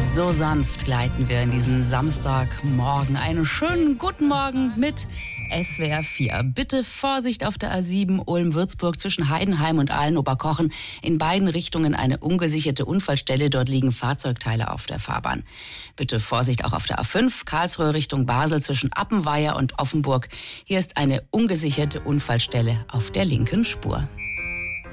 So sanft gleiten wir in diesen Samstagmorgen. Einen schönen guten Morgen mit SWR 4. Bitte Vorsicht auf der A7 Ulm-Würzburg zwischen Heidenheim und Aalen-Oberkochen. In beiden Richtungen eine ungesicherte Unfallstelle. Dort liegen Fahrzeugteile auf der Fahrbahn. Bitte Vorsicht auch auf der A5 Karlsruhe Richtung Basel zwischen Appenweier und Offenburg. Hier ist eine ungesicherte Unfallstelle auf der linken Spur.